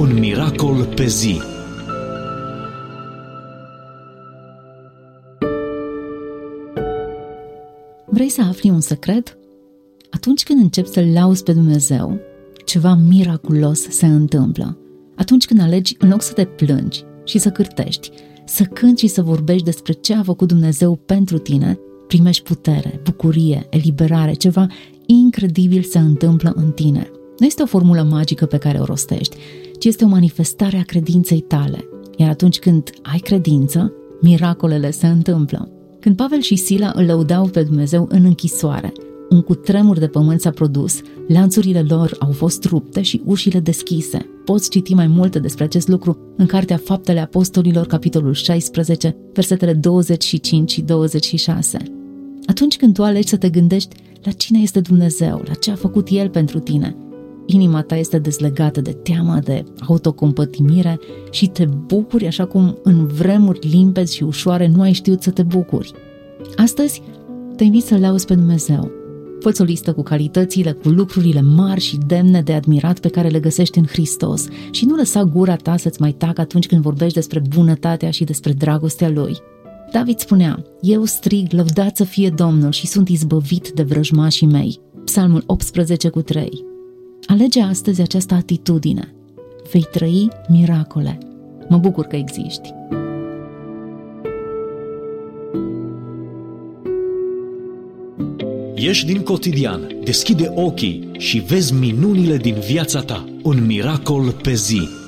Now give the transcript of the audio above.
Un miracol pe zi. Vrei să afli un secret? Atunci când începi să-L lauzi pe Dumnezeu, ceva miraculos se întâmplă. Atunci când alegi, în loc să te plângi și să cârtești, să cânti și să vorbești despre ce a făcut Dumnezeu pentru tine, primești putere, bucurie, eliberare, ceva incredibil se întâmplă în tine. Nu este o formulă magică pe care o rostești, ci este o manifestare a credinței tale. Iar atunci când ai credință, miracolele se întâmplă. Când Pavel și Sila îl lăudau pe Dumnezeu în închisoare, un cutremur de pământ s-a produs, lanțurile lor au fost rupte și ușile deschise. Poți citi mai multe despre acest lucru în Cartea Faptele Apostolilor, capitolul 16, versetele 25 și 26. Atunci când tu alegi să te gândești la cine este Dumnezeu, la ce a făcut El pentru tine, inima ta este dezlegată de teamă, de autocompătimire și te bucuri așa cum în vremuri limpezi și ușoare nu ai știut să te bucuri. Astăzi te invit să-L lauzi pe Dumnezeu. Fă-ți o listă cu calitățile, cu lucrurile mari și demne de admirat pe care le găsești în Hristos și nu lăsa gura ta să-ți mai tacă atunci când vorbești despre bunătatea și despre dragostea Lui. David spunea: eu strig, lăudați să fie Domnul și sunt izbăvit de vrăjmașii mei. Psalmul 18:3. Alege astăzi această atitudine. Vei trăi miracole. Mă bucur că existi. Ieși din cotidian, deschide ochii și vezi minunile din viața ta. Un miracol pe zi.